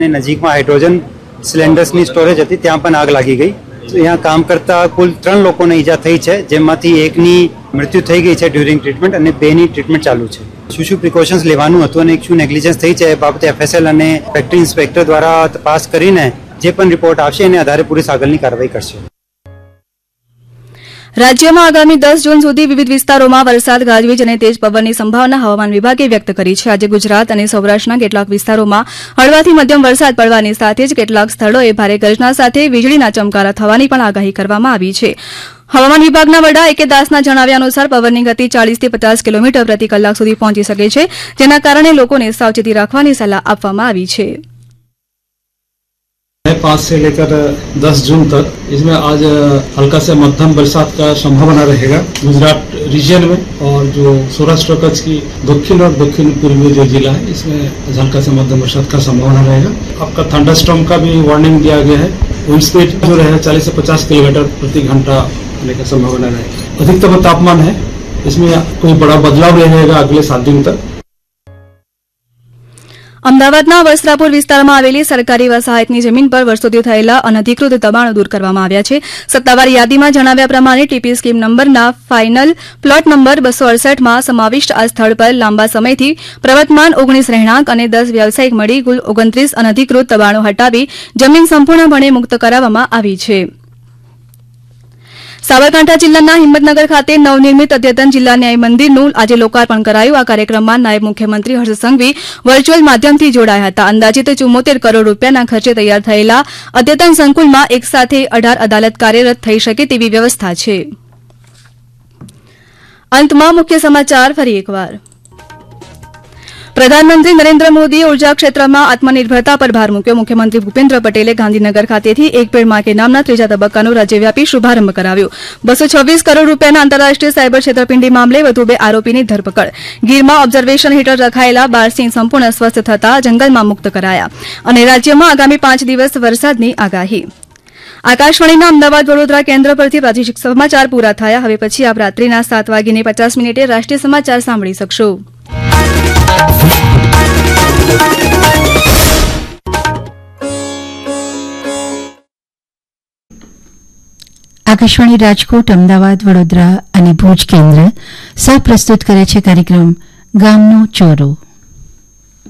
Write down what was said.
નજીકમાં hydrogen સિલિન્ડર્સની storage હતી, ત્યાં પણ આગ લાગી ગઈ. यहाँ काम करता कुल 3 લોકોને ઈજા થઈ છે, જેમાંથી એકની મૃત્યુ થઈ ગઈ છે ડ્યુરિંગ ટ્રીટમેન્ટ અને 2ની ટ્રીટમેન્ટ ચાલુ છે. શું પ્રિકોશન્સ લેવાનું હતું અને શું નેગ્લિજન્સ થઈ છે એ બાબતે FSL અને ફેક્ટરી ઇન્સ્પેક્ટર દ્વારા તપાસ કરીને જે પણ રિપોર્ટ આવશે એને આધારે પોલીસ આગળની કાર્યવાહી કરશે. રાજ્યમાં આગામી 10 જૂન સુધી વિવિધ વિસ્તારોમાં વરસાદ, ગાજવીજ અને તેજ પવનની સંભાવના હવામાન વિભાગે વ્યક્ત કરી છે. આજે ગુજરાત અને સૌરાષ્ટ્રના કેટલાક વિસ્તારોમાં હળવાથી મધ્યમ વરસાદ પડવાની સાથે જ કેટલાક સ્થળોએ ભારે ગર્જના સાથે વીજળીના ચમકારા થવાની પણ આગાહી કરવામાં આવી છે. હવામાન વિભાગના વડા A.K. દાસના જણાવ્યા અનુસાર પવનની ગતિ 40 થી 50 કિલોમીટર પ્રતિ કલાક સુધી પહોંચી શકે છે, જેના કારણે લોકોને સાવચેતી રાખવાની સલાહ આપવામાં આવી છે. 5 से लेकर 10 जून तक इसमें आज हल्का से मध्यम बरसात का संभावना रहेगा गुजरात रीजन में, और जो सौराष्ट्र कच्छ की दक्षिण और दक्षिण पूर्वी जो जिला है इसमें हल्का से मध्यम बरसात का संभावना रहेगा. आपका थंडरस्टॉर्म का भी वार्निंग दिया गया है. विंड स्पीड जो रहेगा 40 से 50 किलोमीटर प्रति घंटा होने का संभावना रहेगी. अधिकतम तापमान है इसमें कोई बड़ा बदलाव नहीं रहेगा अगले 7 दिन तक. અમદાવાદના વસ્ત્રાપુર વિસ્તારમાં આવેલી સરકારી વસાહતની જમીન પર વર્ષોથી થયેલા અનધિકૃત દબાણો દૂર કરવામાં આવ્યા છે. સત્તાવાર યાદીમાં જણાવ્યા પ્રમાણે ટીપી સ્કીમ નંબરના ફાઇનલ પ્લોટ નંબર 268માં સમાવિષ્ટ આ સ્થળ પર લાંબા સમયથી પ્રવર્તમાન 19 રહેણાંક અને 10 વ્યાવસાયિક મળી કુલ 29 અનધિકૃત દબાણો હટાવી જમીન સંપૂર્ણપણે મુક્ત કરાવવામાં આવી છે. સાબરકાંઠા જિલ્લાના હિંમતનગર ખાતે નવનિર્મિત અદ્યતન જિલ્લા ન્યાય મંદિરનું આજે લોકાર્પણ કરાયું. આ કાર્યક્રમમાં નાયબ મુખ્યમંત્રી હર્ષ સંઘવી વર્ચ્યુઅલ માધ્યમથી જોડાયા હતા. અંદાજિત 74 કરોડ રૂપિયાના ખર્ચે તૈયાર થયેલા અદ્યતન સંકુલમાં એકસાથે 18 અદાલત કાર્યરત થઈ શકે તેવી વ્યવસ્થા છે. અંતમાં મુખ્ય સમાચાર ફરી એકવાર. પ્રધાનમંત્રી નરેન્દ્ર મોદીએ ઉર્જા ક્ષેત્રમાં આત્મનિર્ભરતા પર ભાર મૂક્યો. મુખ્યમંત્રી ભૂપેન્દ્ર પટેલે ગાંધીનગર ખાતેથી એક પેડ માં કે નામના 3જા તબક્કાનો રાજ્યવ્યાપી શુભારંભ કરાવ્યો. 226 કરોડ રૂપિયાના આંતરરાષ્ટ્રીય સાયબર છેતરપિંડી મામલે વધુ 2 આરોપીની ધરપકડ. ગીરમાં ઓબ્ઝર્વેશન હેઠળ રખાયેલા 12 સિંહ સંપૂર્ણ સ્વસ્થ થતા જંગલમાં મુક્ત કરાયા. અને રાજ્યમાં આગામી 5 દિવસ વરસાદની આગાહી. આકાશવાણીના અમદાવાદ વડોદરા કેન્દ્ર પરથી પ્રાદેશિક સમાચાર પૂરા થયા. હવે પછી આપ રાત્રિના 7:50 રાષ્ટ્રીય સમાચાર સાંભળી શકશો. આકાશવાણી રાજકોટ, અમદાવાદ, વડોદરા અને ભુજ કેન્દ્ર સહ પ્રસ્તુત કરે છે કાર્યક્રમ ગામનો ચોરો.